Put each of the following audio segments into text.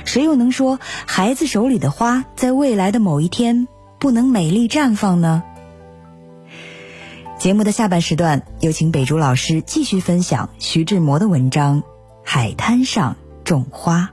谁又能说孩子手里的花在未来的某一天不能美丽绽放呢？节目的下半时段，有请北竹老师继续分享徐志摩的文章《海滩上种花》。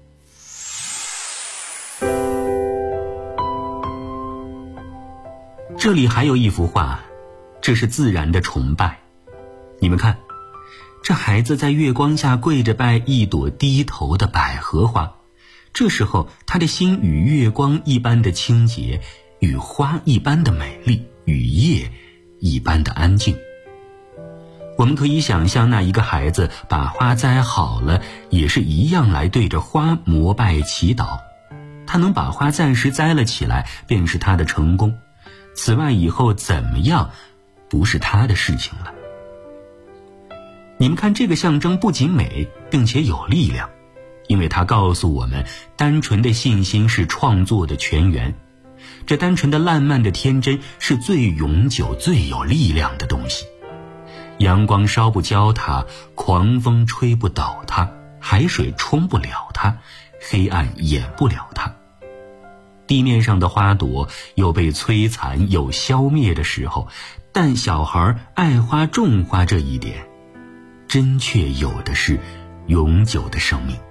这里还有一幅画，这是自然的崇拜。你们看，这孩子在月光下跪着拜一朵低头的百合花，这时候他的心与月光一般的清洁，与花一般的美丽，与夜一般的安静。我们可以想象那一个孩子把花栽好了，也是一样来对着花膜拜祈祷。他能把花暂时栽了起来，便是他的成功。此外以后怎么样，不是他的事情了。你们看，这个象征不仅美，并且有力量，因为它告诉我们，单纯的信心是创作的泉源。这单纯的烂漫的天真是最永久最有力量的东西。阳光烧不焦它，狂风吹不倒它，海水冲不了它，黑暗掩不了它。地面上的花朵有被摧残有消灭的时候，但小孩爱花种花这一点，真确有的是永久的生命。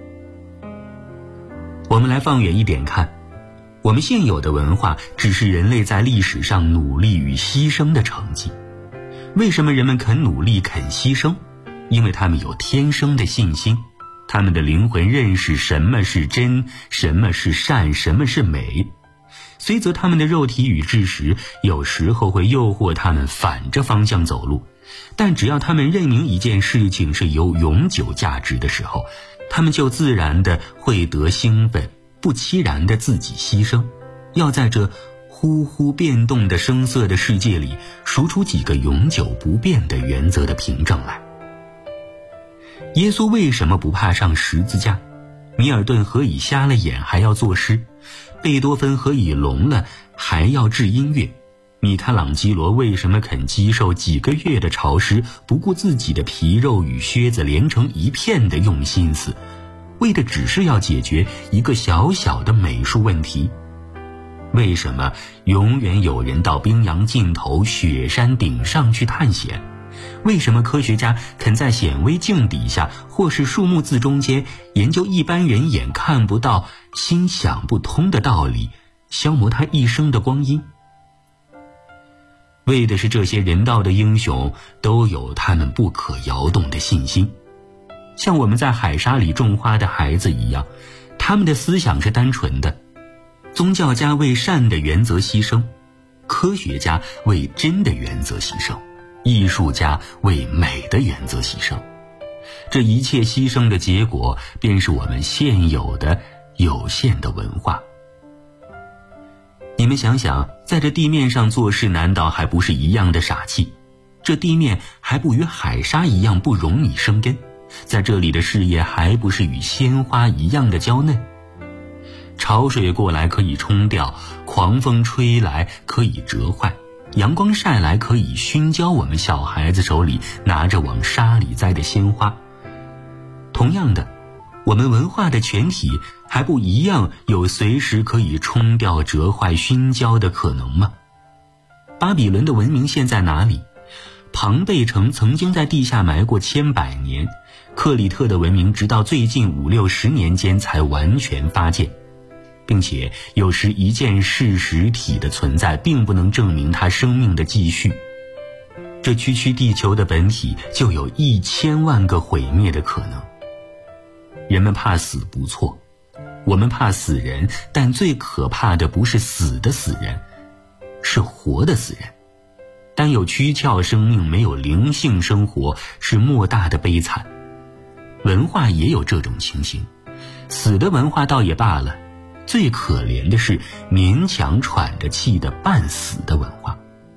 我们来放远一点看，我们现有的文化只是人类在历史上努力与牺牲的成绩。为什么人们肯努力肯牺牲？因为他们有天生的信心，他们的灵魂认识什么是真，什么是善，什么是美。虽则他们的肉体与知识有时候会诱惑他们反着方向走路，但只要他们认明一件事情是有永久价值的时候，他们就自然的会得兴奋，不期然的自己牺牲，要在这忽忽变动的声色的世界里数出几个永久不变的原则的凭证来。耶稣为什么不怕上十字架？米尔顿何以瞎了眼还要作诗？贝多芬何以聋了还要制音乐？米开朗基罗为什么肯接受几个月的潮湿，不顾自己的皮肉与靴子连成一片的用心思，为的只是要解决一个小小的美术问题？为什么永远有人到冰洋尽头雪山顶上去探险？为什么科学家肯在显微镜底下或是树木字中间研究一般人眼看不到心想不通的道理，消磨他一生的光阴？为的是这些人道的英雄都有他们不可摇动的信心，像我们在海沙里种花的孩子一样，他们的思想是单纯的。宗教家为善的原则牺牲，科学家为真的原则牺牲，艺术家为美的原则牺牲。这一切牺牲的结果，便是我们现有的有限的文化。你们想想，在这地面上做事，难道还不是一样的傻气？这地面还不与海沙一样不容你生根？在这里的事业还不是与鲜花一样的娇嫩？潮水过来可以冲掉，狂风吹来可以折坏，阳光晒来可以熏焦我们小孩子手里拿着往沙里栽的鲜花。同样的，我们文化的全体还不一样有随时可以冲掉折坏熏焦的可能吗？巴比伦的文明现在哪里？庞贝城曾经在地下埋过千百年，克里特的文明直到最近50-60年间才完全发现，并且有时一件事实体的存在并不能证明它生命的继续。这区区地球的本体就有1000万个毁灭的可能。人们怕死不错，我们怕死人，但最可怕的不是死的死人，是活的死人。单有躯壳生命没有灵性生活，是莫大的悲惨。文化也有这种情形，死的文化倒也罢了，最可怜的是勉强喘着气的半死的文化。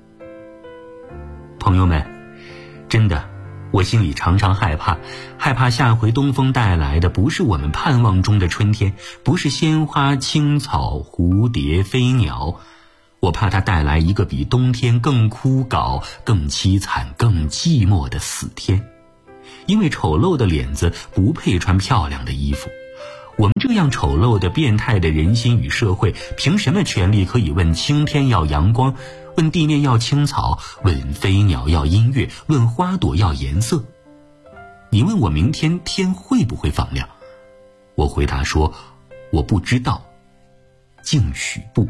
朋友们，真的，我心里常常害怕下回东风带来的不是我们盼望中的春天，不是鲜花、青草、蝴蝶、飞鸟，我怕它带来一个比冬天更枯槁、更凄惨、更寂寞的死天。因为丑陋的脸子不配穿漂亮的衣服， 我们这样丑陋的变态的人心与社会，凭什么权利可以问青天要阳光，问地面要青草，问飞鸟要音乐，问花朵要颜色？你问我明天天会不会放亮，我回答说我不知道，竟许不。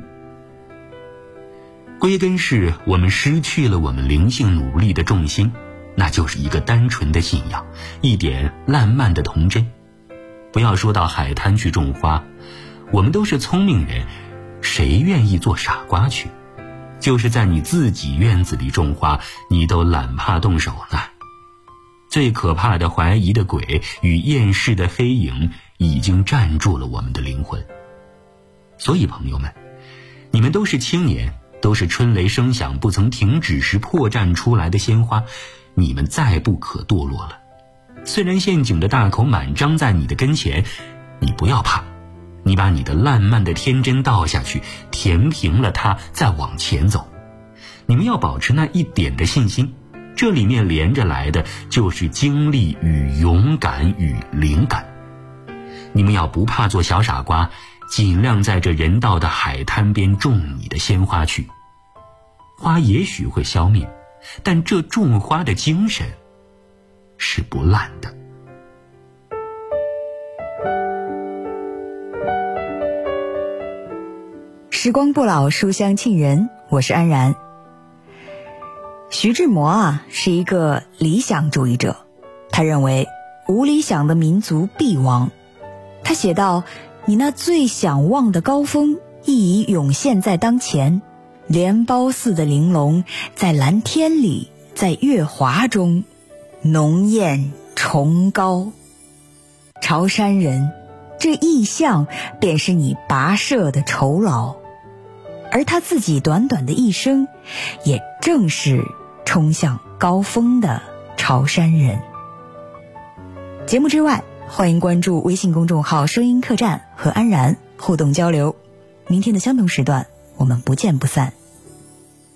归根是我们失去了我们灵性努力的重心，那就是一个单纯的信仰，一点烂漫的童真。不要说到海滩去种花，我们都是聪明人，谁愿意做傻瓜去？就是在你自己院子里种花，你都懒怕动手呢。最可怕的怀疑的鬼与厌世的黑影已经占住了我们的灵魂。所以朋友们，你们都是青年，都是春雷声响不曾停止时破绽出来的鲜花，你们再不可堕落了。虽然陷阱的大口满张在你的跟前，你不要怕，你把你的烂漫的天真倒下去，填平了它，再往前走。你们要保持那一点的信心，这里面连着来的就是经历与勇敢与灵感。你们要不怕做小傻瓜，尽量在这人道的海滩边种你的鲜花去。花也许会消灭，但这种花的精神是不烂的。 时光不老，书香沁人，我是安然。徐志摩是一个理想主义者，他认为无理想的民族必亡。他写道，你那最想望的高峰亦已涌现在当前，莲苞似的玲珑在蓝天里，在月华中浓艳崇高。潮山人，这意象便是你跋涉的酬劳，而他自己短短的一生也正是冲向高峰的潮山人。节目之外，欢迎关注微信公众号声音客栈和安然互动交流。明天的相同时段，我们不见不散。